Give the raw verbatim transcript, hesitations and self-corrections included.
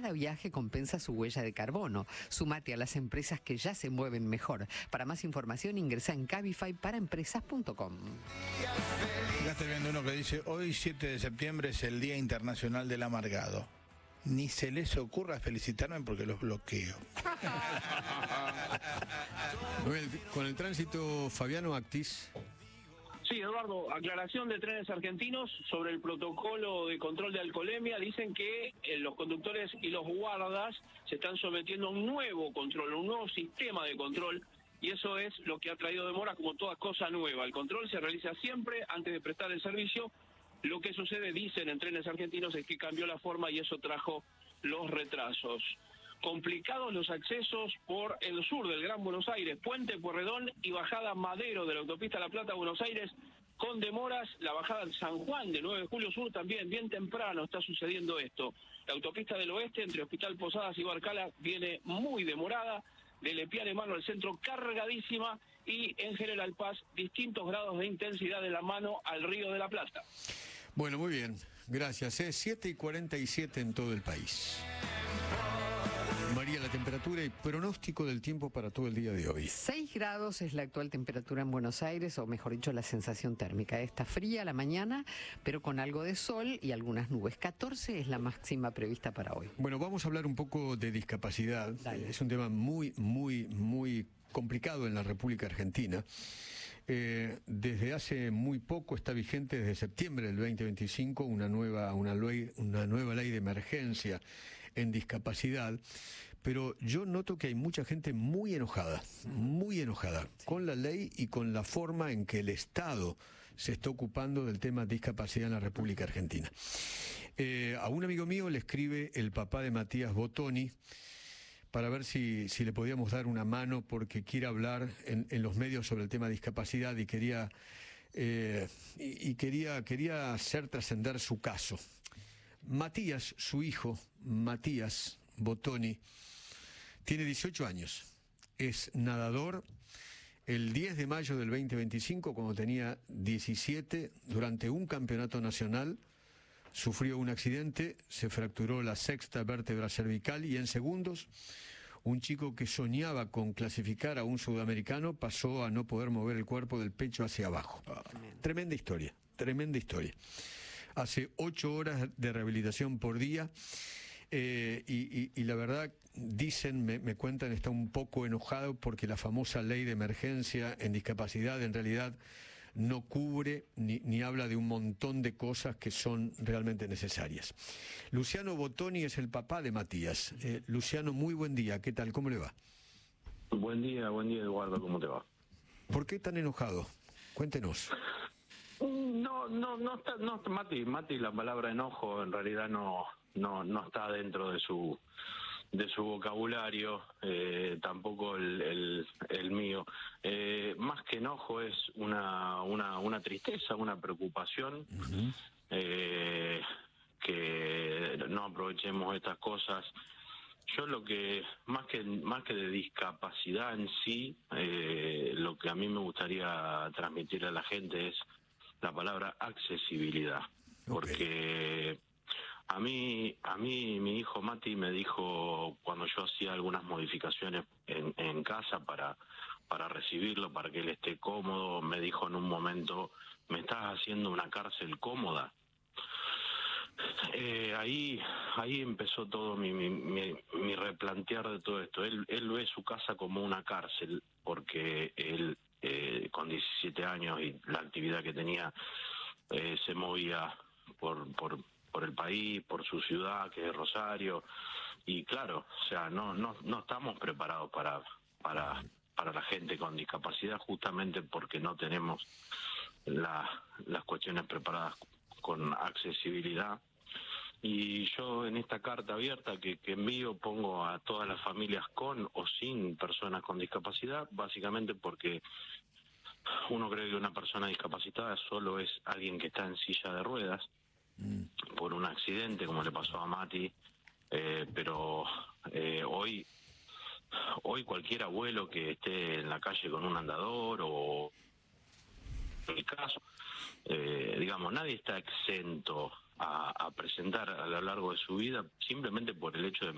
cada viaje compensa su huella de carbono. Sumate a las empresas que ya se mueven mejor. Para más información ingresa en cabify para empresas punto com. Ya estoy viendo uno que dice: hoy siete de septiembre es el Día Internacional del Amargado. Ni se les ocurra felicitarme porque los bloqueo. Con el tránsito, Fabiano Actis. Sí, Eduardo, aclaración de Trenes Argentinos sobre el protocolo de control de alcoholemia. Dicen que eh, los conductores y los guardas se están sometiendo a un nuevo control, un nuevo sistema de control, y eso es lo que ha traído demora, como toda cosa nueva. El control se realiza siempre antes de prestar el servicio. Lo que sucede, dicen en Trenes Argentinos, es que cambió la forma y eso trajo los retrasos. Complicados los accesos por el sur del Gran Buenos Aires, Puente Pueyrredón y bajada Madero de la autopista La Plata a Buenos Aires, con demoras. La bajada en San Juan de nueve de julio Sur también, bien temprano está sucediendo esto. La autopista del oeste entre Hospital Posadas y Barcala viene muy demorada, de Lepiane Mano al centro cargadísima, y en General Paz distintos grados de intensidad de la Mano al Río de la Plata. Bueno, muy bien, gracias. Es siete y cuarenta y siete en todo el país. María, la temperatura y pronóstico del tiempo para todo el día de hoy. seis grados es la actual temperatura en Buenos Aires, o mejor dicho, la sensación térmica. Está fría la mañana, pero con algo de sol y algunas nubes. catorce es la máxima prevista para hoy. Bueno, vamos a hablar un poco de discapacidad. Dale. Es un tema muy, muy, muy complicado en la República Argentina. Eh, desde hace muy poco está vigente, desde septiembre del veinte veinticinco, una nueva, una ley, una nueva ley de emergencia en discapacidad, pero yo noto que hay mucha gente muy enojada, muy enojada sí. con la ley y con la forma en que el Estado se está ocupando del tema de discapacidad en la República Argentina. Eh, a un amigo mío le escribe el papá de Matías Bottoni para ver si, si le podíamos dar una mano, porque quiere hablar en, en los medios sobre el tema de discapacidad y quería, eh, y, y quería, quería hacer trascender su caso. Matías, su hijo, Matías Bottoni, tiene dieciocho años, es nadador. El diez de mayo del veinte veinticinco, cuando tenía diecisiete, durante un campeonato nacional, sufrió un accidente, se fracturó la sexta vértebra cervical y en segundos un chico que soñaba con clasificar a un sudamericano pasó a no poder mover el cuerpo del pecho hacia abajo. Ah, tremenda historia, tremenda historia. Hace ocho horas de rehabilitación por día eh, y, y, y la verdad, dicen, me, me cuentan, está un poco enojado porque la famosa ley de emergencia en discapacidad en realidad no cubre ni, ni habla de un montón de cosas que son realmente necesarias. Luciano Bottoni es el papá de Matías. Eh, Luciano, muy buen día. ¿Qué tal? ¿Cómo le va? Buen día, buen día, Eduardo. ¿Cómo te va? ¿Por qué tan enojado? Cuéntenos. No, no, no está, no, Mati, Mati, la palabra enojo en realidad no, no, no está dentro de su de su vocabulario, eh, tampoco el, el, el mío. Eh, más que enojo es una, una, una tristeza, una preocupación, uh-huh. eh, que no aprovechemos estas cosas. Yo lo que, más que más que de discapacidad en sí, eh, lo que a mí me gustaría transmitir a la gente es la palabra accesibilidad, okay. Porque A mí, a mí mi hijo Mati me dijo, cuando yo hacía algunas modificaciones en, en casa para, para recibirlo, para que él esté cómodo, me dijo en un momento: me estás haciendo una cárcel cómoda. Eh, ahí ahí empezó todo mi, mi, mi, mi replantear de todo esto. Él, él ve su casa como una cárcel, porque él, eh, con diecisiete años y la actividad que tenía, eh, se movía por... por por el país, por su ciudad, que es Rosario, y claro, o sea, no no no estamos preparados para para para la gente con discapacidad, justamente porque no tenemos la, las cuestiones preparadas con accesibilidad. Y yo en esta carta abierta que, que envío pongo a todas las familias con o sin personas con discapacidad, básicamente porque uno cree que una persona discapacitada solo es alguien que está en silla de ruedas, por un accidente como le pasó a Mati, eh, pero eh, hoy hoy cualquier abuelo que esté en la calle con un andador, o en mi caso, eh, digamos, nadie está exento a, a presentar a lo largo de su vida, simplemente por el hecho de